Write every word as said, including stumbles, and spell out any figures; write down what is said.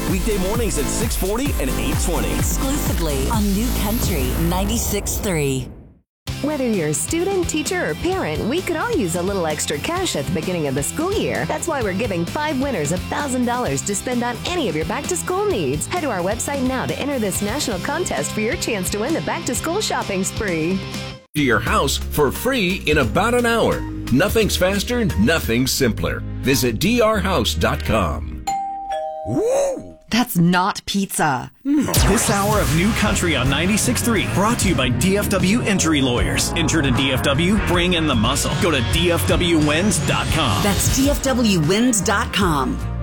Weekday mornings at six forty and eight twenty. Exclusively on New Country ninety-six point three. Whether you're a student, teacher, or parent, we could all use a little extra cash at the beginning of the school year. That's why we're giving five winners one thousand dollars to spend on any of your back-to-school needs. Head to our website now to enter this national contest for your chance to win the back-to-school shopping spree. To your house for free in about an hour. Nothing's faster, nothing's simpler. Visit d r house dot com. Woo! That's not pizza. This hour of New Country on ninety-six point three brought to you by D F W Injury Lawyers. Injured in D F W? Bring in the muscle. Go to d f w wins dot com. That's d f w wins dot com.